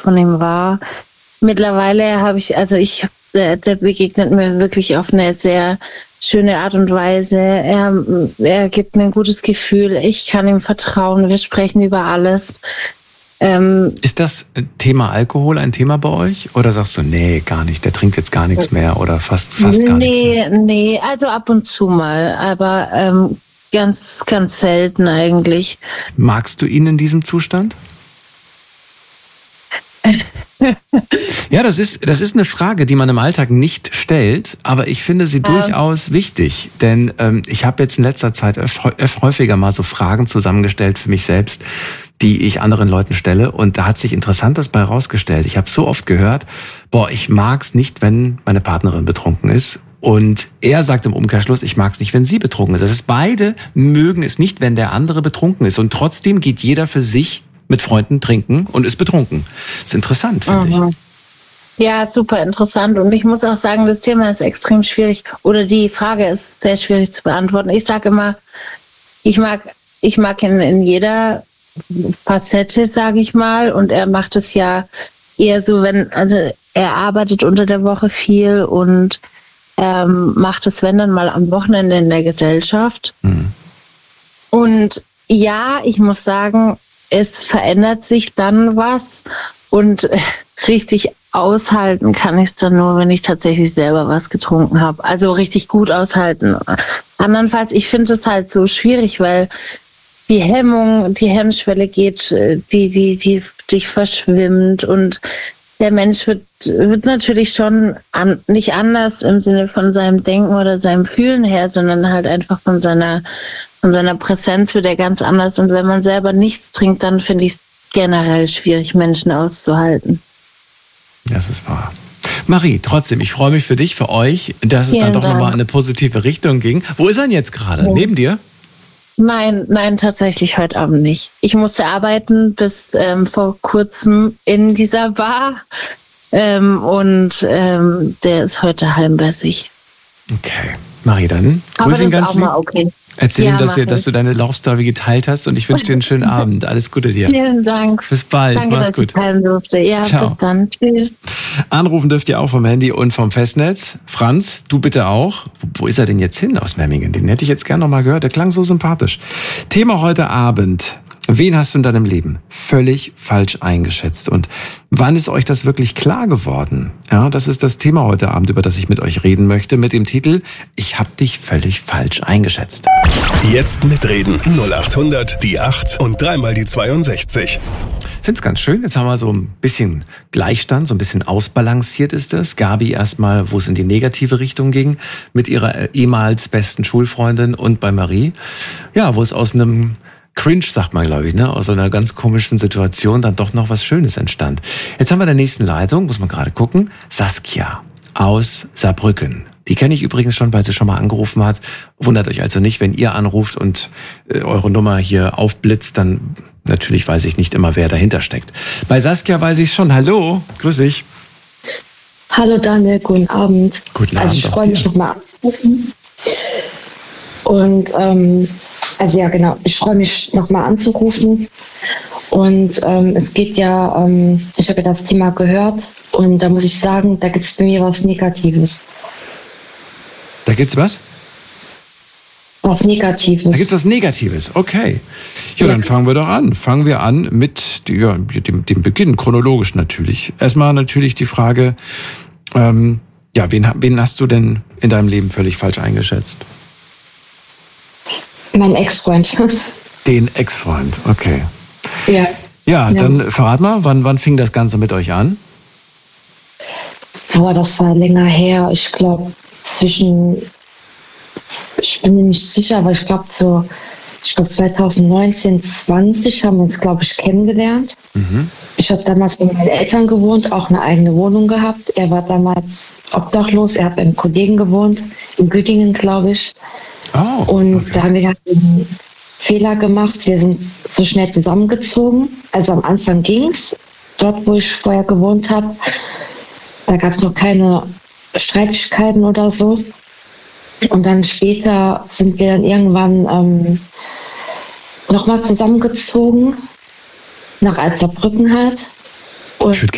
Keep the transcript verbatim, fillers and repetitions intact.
von ihm war. Mittlerweile habe ich, also ich, der, der begegnet mir wirklich auf eine sehr schöne Art und Weise. Er, er gibt mir ein gutes Gefühl. Ich kann ihm vertrauen. Wir sprechen über alles. Ähm, Ist das Thema Alkohol ein Thema bei euch? Oder sagst du, nee, gar nicht, der trinkt jetzt gar nichts mehr oder fast, fast gar nee, nichts mehr? Nee, also ab und zu mal, aber ähm, ganz, ganz selten eigentlich. Magst du ihn in diesem Zustand? Ja, das ist, das ist eine Frage, die man im Alltag nicht stellt, aber ich finde sie ja. durchaus wichtig, denn ähm, ich habe jetzt in letzter Zeit öf- öf- häufiger mal so Fragen zusammengestellt für mich selbst, die ich anderen Leuten stelle, und da hat sich Interessantes bei rausgestellt. Ich habe so oft gehört, boah, ich mag's nicht, wenn meine Partnerin betrunken ist. Und er sagt im Umkehrschluss, ich mag's nicht, wenn sie betrunken ist. Das heißt, beide mögen es nicht, wenn der andere betrunken ist. Und trotzdem geht jeder für sich mit Freunden trinken und ist betrunken. Das ist interessant, finde ich. Ja, super interessant. Und ich muss auch sagen, das Thema ist extrem schwierig. Oder die Frage ist sehr schwierig zu beantworten. Ich sage immer, ich mag, ich mag ihn in jeder Facette, sage ich mal. Und er macht es ja eher so, wenn, also er arbeitet unter der Woche viel und ähm, macht es, wenn dann mal am Wochenende in der Gesellschaft. Mhm. Und ja, ich muss sagen, es verändert sich dann was und richtig aushalten kann ich es dann nur, wenn ich tatsächlich selber was getrunken habe. Also richtig gut aushalten. Andernfalls, ich finde es halt so schwierig, weil die Hemmung, die Hemmschwelle geht, die, die, die dich verschwimmt und der Mensch wird, wird natürlich schon an, nicht anders im Sinne von seinem Denken oder seinem Fühlen her, sondern halt einfach von seiner von seiner Präsenz wird er ganz anders. Und wenn man selber nichts trinkt, dann finde ich es generell schwierig, Menschen auszuhalten. Das ist wahr. Marie, trotzdem, ich freue mich für dich, für euch, dass Vielen es dann doch Dank. nochmal in eine positive Richtung ging. Wo ist er denn jetzt gerade? Ja. Neben dir? Nein, nein, tatsächlich heute Abend nicht. Ich musste arbeiten bis ähm, vor kurzem in dieser Bar ähm, und ähm, der ist heute heimwärtig. Okay. Marie, dann grüß ihn ganz lieb. Okay. Erzähl ja, ihm, dass, ihr, dass du deine Love Story geteilt hast und ich wünsche dir einen schönen Abend. Alles Gute dir. Vielen Dank. Bis bald. Danke, Mach's dass gut. ich teilen durfte. Ja, Ciao. Bis dann. Tschüss. Anrufen dürft ihr auch vom Handy und vom Festnetz. Franz, du bitte auch. Wo ist er denn jetzt hin aus Memmingen? Den hätte ich jetzt gerne noch mal gehört. Der klang so sympathisch. Thema heute Abend. Wen hast du in deinem Leben völlig falsch eingeschätzt? Und wann ist euch das wirklich klar geworden? Ja, das ist das Thema heute Abend, über das ich mit euch reden möchte, mit dem Titel Ich hab dich völlig falsch eingeschätzt. Jetzt mitreden. null acht hundert, die acht und dreimal die zweiundsechzig. Ich finde es ganz schön. Jetzt haben wir so ein bisschen Gleichstand, so ein bisschen ausbalanciert ist das. Gabi erstmal, wo es in die negative Richtung ging, mit ihrer ehemals besten Schulfreundin, und bei Marie, ja, wo es aus einem Cringe, sagt man, glaube ich, ne, aus so einer ganz komischen Situation dann doch noch was Schönes entstand. Jetzt haben wir in der nächsten Leitung, muss man gerade gucken, Saskia aus Saarbrücken. Die kenne ich übrigens schon, weil sie schon mal angerufen hat. Wundert euch also nicht, wenn ihr anruft und äh, eure Nummer hier aufblitzt, dann natürlich weiß ich nicht immer, wer dahinter steckt. Bei Saskia weiß ich schon. Hallo, grüß dich. Hallo Daniel, guten Abend. Guten Abend. Also ich freue mich nochmal anzurufen. Und ähm, also ja genau, ich freue mich nochmal anzurufen. Und ähm, es geht ja, ähm, ich habe ja das Thema gehört und da muss ich sagen, da gibt es bei mir was Negatives. Da gibt's was? Was Negatives. Da gibt's was Negatives, okay. Ja, Ja. dann fangen wir doch an. Fangen wir an mit ja, dem, dem Beginn, chronologisch natürlich. Erstmal natürlich die Frage, ähm, ja, wen, wen hast du denn in deinem Leben völlig falsch eingeschätzt? Mein Ex-Freund. Den Ex-Freund, okay. Ja. Ja, Ja. dann verrat mal, wann, wann fing das Ganze mit euch an? Aber das war länger her. Ich glaube zwischen, ich bin mir nicht sicher, aber ich glaube so, ich glaube zwanzig neunzehn, zwanzig haben wir uns, glaube ich, kennengelernt. Mhm. Ich habe damals bei meinen Eltern gewohnt, auch eine eigene Wohnung gehabt. Er war damals obdachlos, er hat bei einem Kollegen gewohnt, in Güdingen, glaube ich. Oh, Und okay. da haben wir halt einen Fehler gemacht. Wir sind so schnell zusammengezogen. Also am Anfang ging es, dort wo ich vorher gewohnt habe. Da gab es noch keine Streitigkeiten oder so. Und dann später sind wir dann irgendwann ähm, nochmal zusammengezogen, nach Alzerbrücken halt. Und Ich würd